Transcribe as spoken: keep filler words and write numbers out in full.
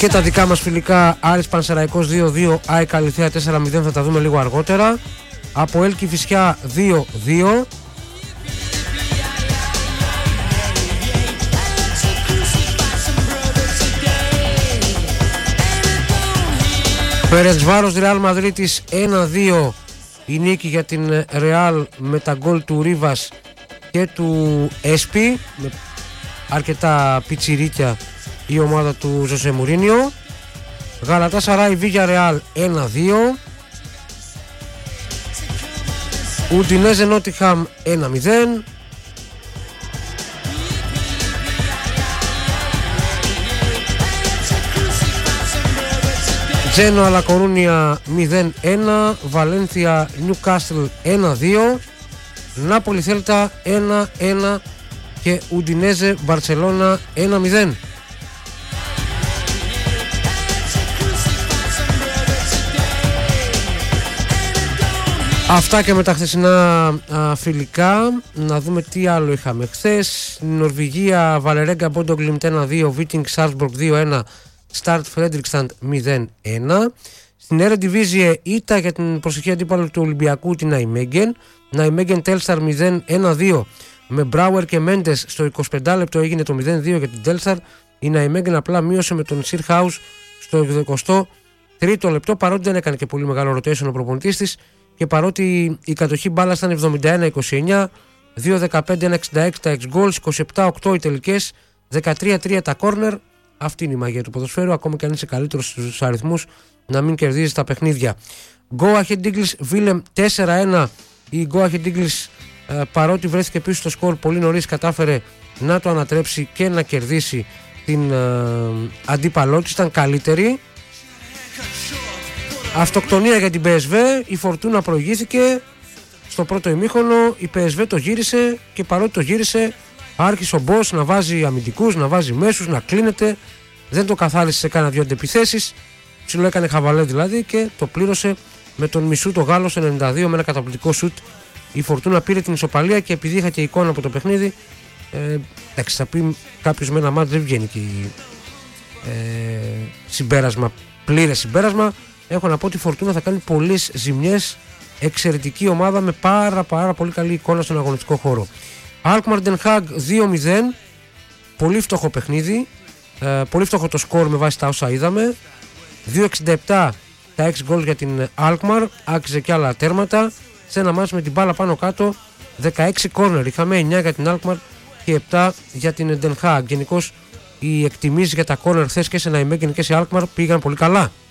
Και τα δικά μας φιλικά, Άρης Πανσεραϊκός δύο δύο, ΑΕΚ Αληθέα τέσσερα μηδέν, θα τα δούμε λίγο αργότερα. Από Έλ Κηφισιά δύο δύο. Φερεντσβάρος Ρεάλ Μαδρίτης ένα δύο, η νίκη για την Ρεάλ με τα γκολ του Ρίβας και του Έσπι, με αρκετά πιτσιρίκια η ομάδα του Ζωσέ Μουρίνιο. Γαλατάσαράι Βίγια Ρεάλ ένα δύο. Ουντινέζε Νότιχαμ ένα μηδέν. Τζένοα Λα Κορούνια μηδέν ένα. Βαλένθια Νιουκάστλ ένα δύο. Νάπολη Θέλτα ένα ένα και Ουντινέζε Μπαρτσελώνα ένα μηδέν. Αυτά και με τα χθεσινά α, φιλικά. Να δούμε τι άλλο είχαμε χθες. Στην Νορβηγία Βαλερέγκα Μπόντογκλιντ ένα δύο, Βίτινγκ Σάρσμπουργκ δύο ένα, Σταρτ Φρέντρικσταντ μηδέν ένα. Στην Eredivisie ήττα για την προσεχή αντίπαλο του Ολυμπιακού, την Ναϊμέγγεν. Ναϊμέγγεν Τέλσταρ μηδέν ένα δύο με Μπράουερ και Μέντες. Στο εικοστό πέμπτο λεπτό έγινε το μηδέν δύο για την Τέλσταρ. Η Ναϊμέγγεν απλά μείωσε με τον Σιρχάους στο εκατοικοστό τρίτο λεπτό, παρότι δεν έκανε και πολύ μεγάλο rotation ο προπονητής της και παρότι η κατοχή μπάλας ήταν εβδομήντα ένα είκοσι εννιά, δύο δεκαπέντε ένα εξήντα έξι τα ex goals, είκοσι επτά οκτώ οι τελικές, δεκατρία τρία τα corner. Αυτή είναι η μαγεία του ποδοσφαίρου, ακόμα και αν είσαι καλύτερος στους αριθμούς, να μην κερδίζεις τα παιχνίδια. Go Ahead Eagles Willem τέσσερα ένα. Η Go Ahead Eagles, ε, παρότι βρέθηκε πίσω στο σκορ πολύ νωρίς, κατάφερε να το ανατρέψει και να κερδίσει την ε, αντίπαλό της, ήταν καλύτερη. Αυτοκτονία για την πι ες βι, η Φορτούνα προηγήθηκε στο πρώτο ημίχρονο, η πι ες βι το γύρισε και παρότι το γύρισε άρχισε ο Μπος να βάζει αμυντικούς, να βάζει μέσους, να κλείνεται, δεν το καθάρισε σε κάνα δυο αντεπιθέσεις, ψηλό έκανε χαβαλέ δηλαδή και το πλήρωσε με τον Μισού το Γάλλο στο ενενήντα δύο με ένα καταπληκτικό σουτ. Η Φορτούνα πήρε την ισοπαλία και επειδή είχα και εικόνα από το παιχνίδι, ε, εντάξει, θα πει κάποιος με ένα μάτι δεν βγαίνει και ε, συμπέρασμα, πλήρες συμπέρασμα. Έχω να πω ότι η Φορτούνα θα κάνει πολλές ζημιές, εξαιρετική ομάδα με πάρα πάρα πολύ καλή εικόνα στον αγωνιστικό χώρο. Alkmaar Den Haag δύο μηδέν, πολύ φτωχό παιχνίδι, ε, πολύ φτωχό το σκορ με βάση τα όσα είδαμε. δύο εξήντα επτά τα έξι goals για την Alkmaar, άξιζε και άλλα τέρματα. Σε ένα μάτς με την μπάλα πάνω κάτω, δεκαέξι corner, είχαμε εννιά για την Alkmaar και επτά για την Den Haag. Γενικώς οι εκτιμήσεις για τα corner χθες και σε Nijmegen και σε Alkmaar πήγαν πολύ καλά.